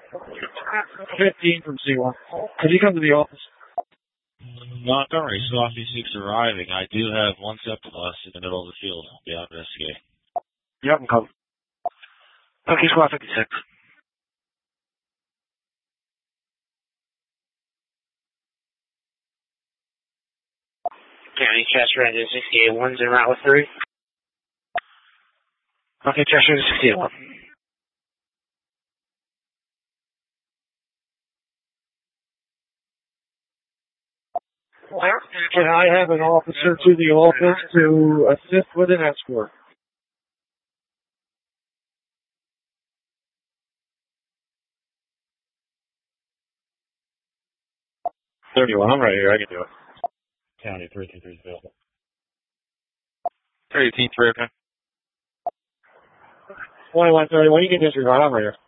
15 from C1. Could you come to the office? Montgomery, Sloppy 6 arriving. I do have one Septimus in the middle of the field. I'll be out investigating. Yep, I'm coming. Okay, Squad 56. County Chester Engine 681's en route with 3. Okay, Chester Engine 681. Can I have an officer to the office to assist with an escort? I'm right here. I can do it. County 323 is available. 18-3, okay. 2131, you can disregard. I'm right here.